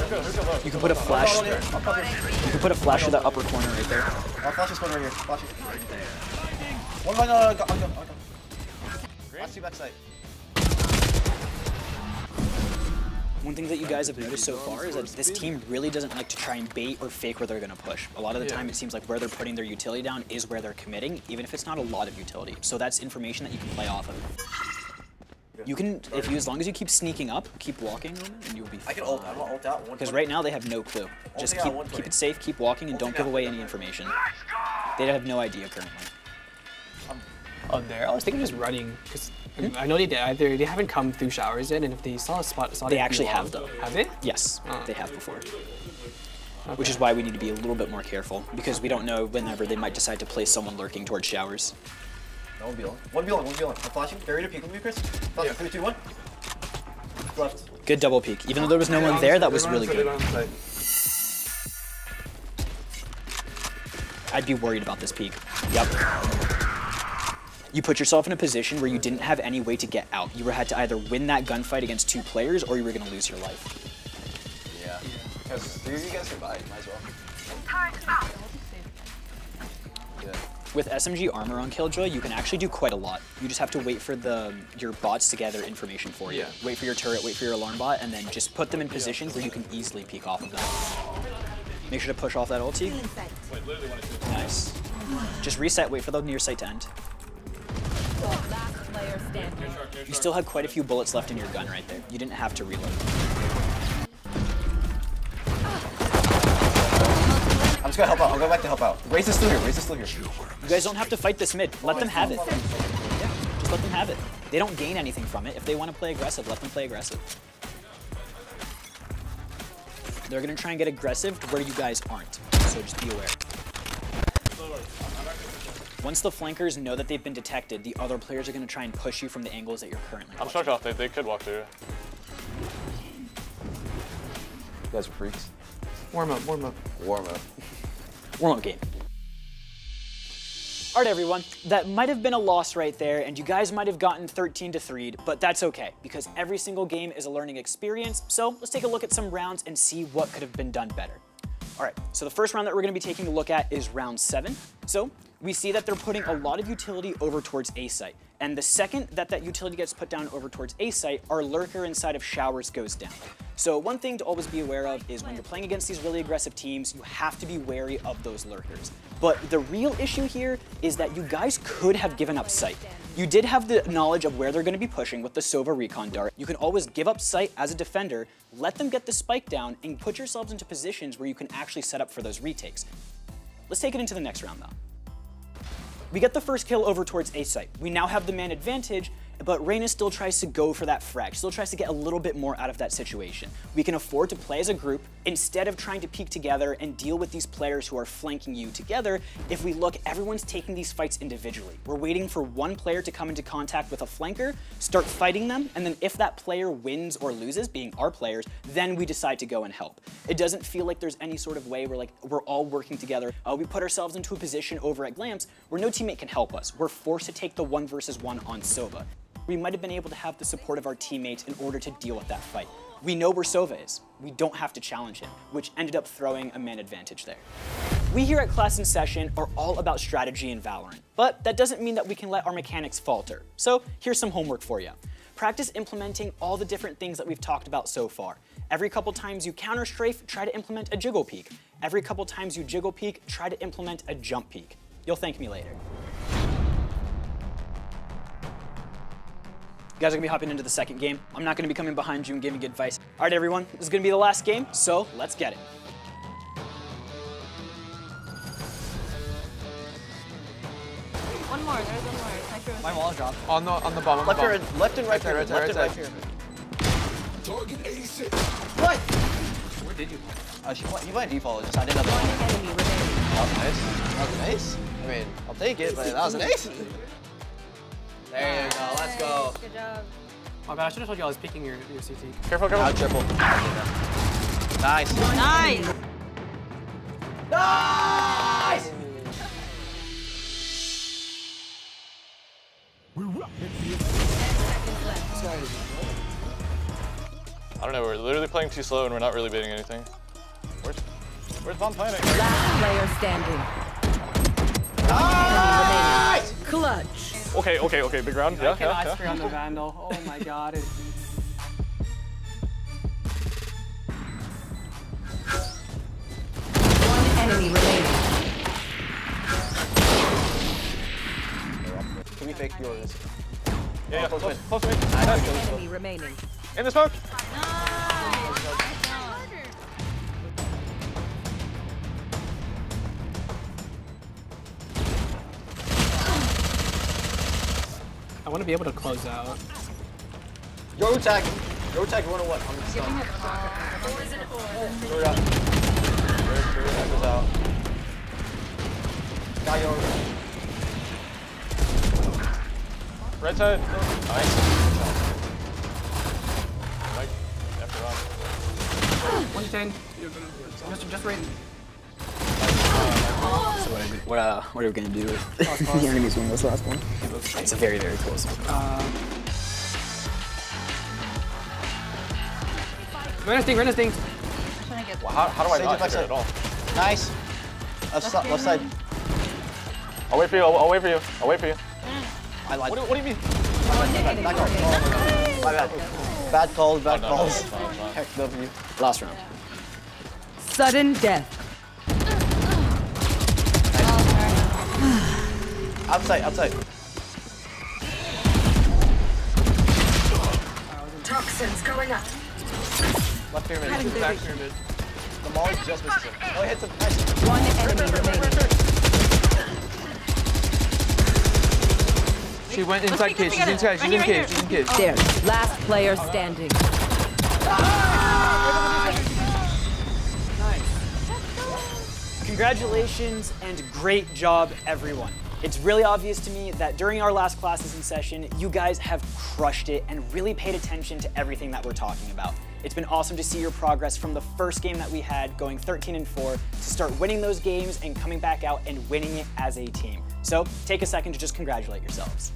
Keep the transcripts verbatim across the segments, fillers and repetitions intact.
You can put a flash. You can put a flash to that upper corner right there. I'll flash this one right here. Flash it. One line, no, no, go, go, go, go. Last two backside. One thing that you guys have noticed so far is that this team really doesn't like to try and bait or fake where they're going to push. A lot of the time it seems like where they're putting their utility down is where they're committing, even if it's not a lot of utility. So that's information that you can play off of. You can, if you, as long as you keep sneaking up, keep walking, and you'll be fine. I can ult, I want ult out. Because right now they have no clue. Just keep, keep it safe, keep walking, and don't give away any information. They have no idea currently. Oh, there. I was thinking just running, because I know they either they haven't come through showers yet, and if they saw a spot, saw they actually have though. Have they? Yes, oh. they have before. Okay. Which is why we need to be a little bit more careful, because we don't know whenever they might decide to place someone lurking towards showers. No, one beeline. One beeline, one beeline. I'm flashing. Barrier to peek with me, Chris. Flash, yeah. Three, two, one. Left. Good double peek. Even though there was no one there, that was really good. I'd be worried about this peek. Yep. You put yourself in a position where you didn't have any way to get out. You had to either win that gunfight against two players, or you were going to lose your life. Yeah. Because three of you guys survived, might as well. Yeah. With S M G armor on Killjoy, you can actually do quite a lot. You just have to wait for the your bots to gather information for you. Yeah. Wait for your turret, wait for your alarm bot, and then just put them in positions where you can easily peek off of them. Make sure to push off that ulti. Nice. Just reset, wait for the near sight to end. You still had quite a few bullets left in your gun right there. You didn't have to reload. I'm just gonna help out. I'll go back to help out. Raze is still here. Raze is still here. You guys don't have to fight this mid. Let them have it. Yeah, just let them have it. They don't gain anything from it. If they want to play aggressive, let them play aggressive. They're gonna try and get aggressive to where you guys aren't. So just be aware. Once the flankers know that they've been detected, the other players are going to try and push you from the angles that you're currently I'm shocked off. They, they could walk through. You guys are freaks. Warm up, warm up. Warm up. Warm up game. All right, everyone. That might have been a loss right there, and you guys might have gotten thirteen to three, but that's okay, because every single game is a learning experience. So let's take a look at some rounds and see what could have been done better. All right, so the first round that we're going to be taking a look at is round seven. So we see that they're putting a lot of utility over towards A site. And the second that that utility gets put down over towards A site, our lurker inside of showers goes down. So one thing to always be aware of is when you're playing against these really aggressive teams, you have to be wary of those lurkers. But the real issue here is that you guys could have given up sight. You did have the knowledge of where they're going to be pushing with the Sova Recon Dart. You can always give up sight as a defender, let them get the spike down, and put yourselves into positions where you can actually set up for those retakes. Let's take it into the next round, though. We get the first kill over towards A site. We now have the man advantage, but Reyna still tries to go for that frag, still tries to get a little bit more out of that situation. We can afford to play as a group instead of trying to peek together and deal with these players who are flanking you together. If we look, everyone's taking these fights individually. We're waiting for one player to come into contact with a flanker, start fighting them, and then if that player wins or loses, being our players, then we decide to go and help. It doesn't feel like there's any sort of way where like we're all working together. Uh, we put ourselves into a position over at Glamps where no teammate can help us. We're forced to take the one versus one on Sova. We might have been able to have the support of our teammates in order to deal with that fight. We know where Sova is. We don't have to challenge him, which ended up throwing a man advantage there. We here at Class in Session are all about strategy in Valorant, but that doesn't mean that we can let our mechanics falter. So here's some homework for you. Practice implementing all the different things that we've talked about so far. Every couple times you counter strafe, try to implement a jiggle peek. Every couple times you jiggle peek, try to implement a jump peek. You'll thank me later. You guys are gonna be hopping into the second game. I'm not gonna be coming behind you and giving you advice. All right, everyone, this is gonna be the last game, so let's get it. One more, there's one more. Sniper. My wall dropped. On the on the bottom. Left, bottom. and, left and right, right, pyramid. right, Left right, and right right. pyramid. Target A six. What? Where did you? Uh, she, he might default. Just I didn't have the One moment. enemy remaining. That was nice. That was an ace. I mean, I'll take it, but that was an ace. There you go. Let's go. Good job. Oh, man, I should have told you I was picking your, your C T. Careful, careful. Out triple. Nice. Nice. Nice. We're up. Ten seconds left. I don't know, we're literally playing too slow and we're not really baiting anything. Where's, where's Von planning? Last player standing. Nice! Clutch. Okay, okay, okay, big round. Yeah, I cannot yeah, spray on the Vandal. Oh my god. It, One enemy remaining. Can we fake yours? yeah, yeah, close close, mid. close to me. One enemy remaining. In the smoke. I want to be able to close out. Your tag. Your tag one on one. I'm just done. Your up. Your tag goes out. Got your. Right side. Nice. Mike, after round. one ten. Just, just right. So what, are, what, uh, what are we gonna do with the enemies win this last one? It's a very, very close one. Uh, Run instinct, run instinct. Trying to get Well, how, how do I Sage not it back hit it at side. all? Nice. Left, si- left side. I'll wait for you. I'll, I'll wait for you. I'll wait for you. I lied. What do, what do you mean? Back call. Oh, my bad. Bad calls, bad Oh, no, no, calls. it's fine, it's fine. Heck W. Last round. Sudden death. Outside, outside. Toxins going up. Left pyramid. Back pyramid. The Molly just misses him. Oh, he hits him. Nice. One enemy remaining. She went inside cage. She's in cage. She's in cage. She's in cage. There. Last player standing. Congratulations and great job, everyone. It's really obvious to me that during our last classes in session, you guys have crushed it and really paid attention to everything that we're talking about. It's been awesome to see your progress from the first game that we had, going thirteen and four, to start winning those games and coming back out and winning it as a team. So take a second to just congratulate yourselves.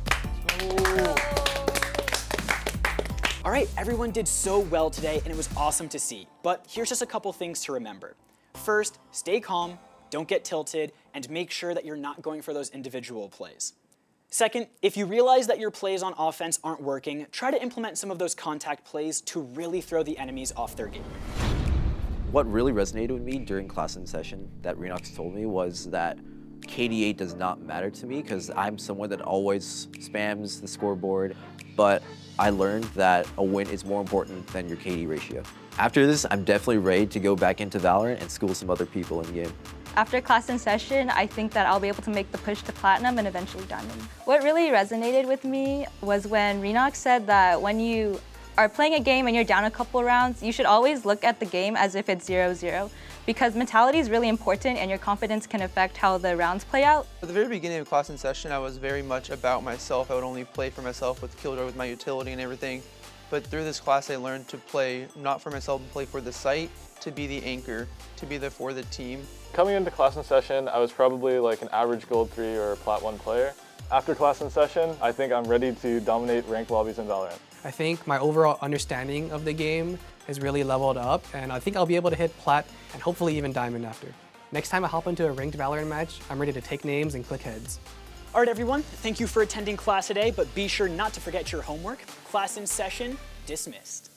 All right, everyone did so well today and it was awesome to see. But here's just a couple things to remember. First, stay calm, don't get tilted, and make sure that you're not going for those individual plays. Second, if you realize that your plays on offense aren't working, try to implement some of those contact plays to really throw the enemies off their game. What really resonated with me during class in session that Renox told me was that K D A does not matter to me because I'm someone that always spams the scoreboard, but I learned that a win is more important than your K D ratio. After this, I'm definitely ready to go back into Valorant and school some other people in the game. After class in session, I think that I'll be able to make the push to Platinum and eventually Diamond. What really resonated with me was when Renox said that when you are playing a game and you're down a couple rounds, you should always look at the game as if it's zero zero, because mentality is really important and your confidence can affect how the rounds play out. At the very beginning of class in session, I was very much about myself. I would only play for myself with Killjoy, with my utility and everything. But through this class, I learned to play not for myself, but play for the site, to be the anchor, to be there for the team. Coming into class in session, I was probably like an average gold three or plat one player. After class in session, I think I'm ready to dominate ranked lobbies in Valorant. I think my overall understanding of the game has really leveled up, and I think I'll be able to hit Plat and hopefully even Diamond after. Next time I hop into a ranked Valorant match, I'm ready to take names and click heads. All right, everyone, thank you for attending class today, but be sure not to forget your homework. Class in session, dismissed.